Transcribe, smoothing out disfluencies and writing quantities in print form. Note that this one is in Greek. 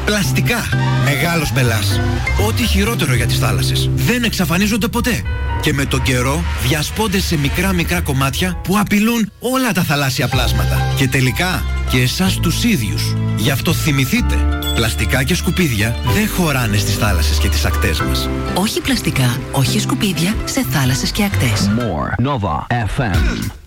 Πλαστικά. Μεγάλος μπελάς. Ό,τι χειρότερο για τις θάλασσες. Δεν εξαφανίζονται ποτέ. Και με τον καιρό διασπώνται σε μικρά κομμάτια που απειλούν όλα τα θαλάσσια πλάσματα. Και τελικά και εσάς τους ίδιους. Γι' αυτό θυμηθείτε, πλαστικά και σκουπίδια δεν χωράνε στις θάλασσες και τις ακτές μας. Όχι πλαστικά, όχι σκουπίδια σε θάλασσες και ακτές. More Nova FM.